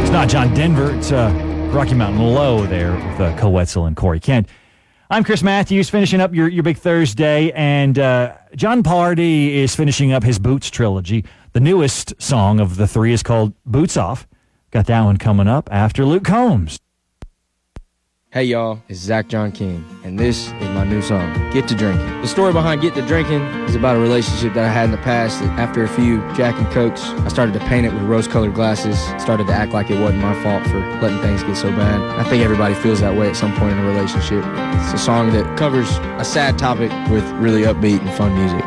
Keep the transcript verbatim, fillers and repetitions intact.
It's not John Denver. It's uh, Rocky Mountain Low there with uh, Cole Wetzel and Corey Kent. I'm Chris Matthews, finishing up your, your big Thursday, and uh, John Party is finishing up his Boots trilogy. The newest song of the three is called Boots Off. Got that one coming up after Luke Combs. Hey y'all, it's Zach John King, and this is my new song, Get to Drinking. The story behind Get to Drinking is about a relationship that I had in the past. That after a few Jack and Cokes, I started to paint it with rose-colored glasses, started to act like it wasn't my fault for letting things get so bad. I think everybody feels that way at some point in a relationship. It's a song that covers a sad topic with really upbeat and fun music.